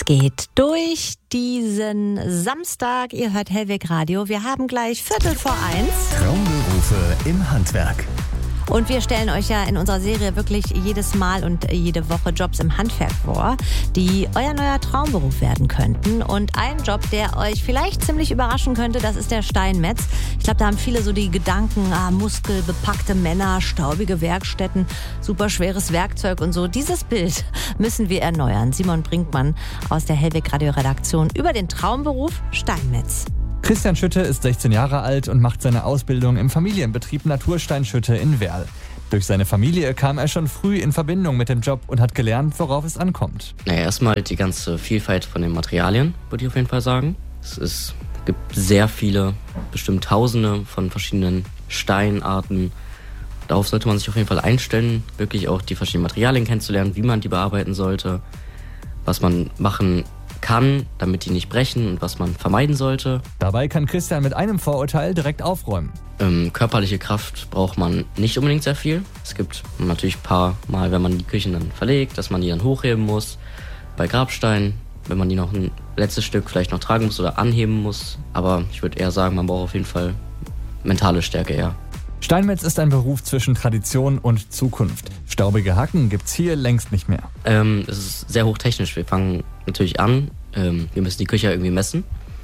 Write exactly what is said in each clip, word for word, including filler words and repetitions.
Es geht durch diesen Samstag. Ihr hört Hellweg Radio. Wir haben gleich Viertel vor eins. Traumberufe im Handwerk. Und wir stellen euch ja in unserer Serie wirklich jedes Mal und jede Woche Jobs im Handwerk vor, die euer neuer Traumberuf werden könnten. Und ein Job, der euch vielleicht ziemlich überraschen könnte, das ist der Steinmetz. Ich glaube, da haben viele so die Gedanken, ah, muskelbepackte Männer, staubige Werkstätten, super schweres Werkzeug und so. Dieses Bild müssen wir erneuern. Simon Brinkmann aus der Hellweg Radio Redaktion über den Traumberuf Steinmetz. Christian Schütte ist sechzehn Jahre alt und macht seine Ausbildung im Familienbetrieb Naturstein Schütte in Werl. Durch seine Familie kam er schon früh in Verbindung mit dem Job und hat gelernt, worauf es ankommt. Naja, erstmal die ganze Vielfalt von den Materialien, würde ich auf jeden Fall sagen. Es ist, gibt sehr viele, bestimmt Tausende von verschiedenen Steinarten. Darauf sollte man sich auf jeden Fall einstellen, wirklich auch die verschiedenen Materialien kennenzulernen, wie man die bearbeiten sollte, was man machen kann, damit die nicht brechen und was man vermeiden sollte. Dabei kann Christian mit einem Vorurteil direkt aufräumen. Ähm, körperliche Kraft braucht man nicht unbedingt sehr viel. Es gibt natürlich ein paar Mal, wenn man die Küchen dann verlegt, dass man die dann hochheben muss. Bei Grabsteinen, wenn man die noch ein letztes Stück vielleicht noch tragen muss oder anheben muss. Aber ich würde eher sagen, man braucht auf jeden Fall mentale Stärke eher. Steinmetz ist ein Beruf zwischen Tradition und Zukunft. Staubige Hacken gibt's hier längst nicht mehr. Ähm, es ist sehr hochtechnisch. Wir fangen natürlich an, ähm, wir müssen die Küche irgendwie messen.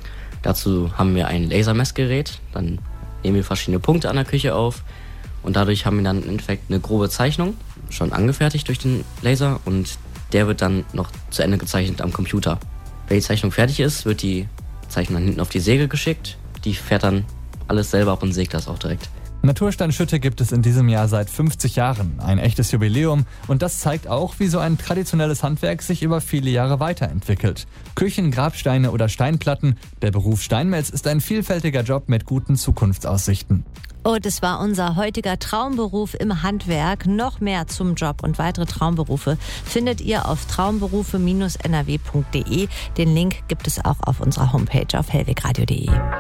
Dazu haben wir ein Lasermessgerät, dann nehmen wir verschiedene Punkte an der Küche auf und dadurch haben wir dann im Endeffekt eine grobe Zeichnung, schon angefertigt durch den Laser und der wird dann noch zu Ende gezeichnet am Computer. Wenn die Zeichnung fertig ist, wird die Zeichnung dann hinten auf die Säge geschickt, die fährt dann alles selber ab und sägt das auch direkt. Naturstein Schütte gibt es in diesem Jahr seit fünfzig Jahren, ein echtes Jubiläum und das zeigt auch, wie so ein traditionelles Handwerk sich über viele Jahre weiterentwickelt. Küchen, Grabsteine oder Steinplatten, der Beruf Steinmetz ist ein vielfältiger Job mit guten Zukunftsaussichten. Und es war unser heutiger Traumberuf im Handwerk. Noch mehr zum Job und weitere Traumberufe findet ihr auf traumberufe Bindestrich n r w punkt d e. Den Link gibt es auch auf unserer Homepage auf hellwegradio punkt d e.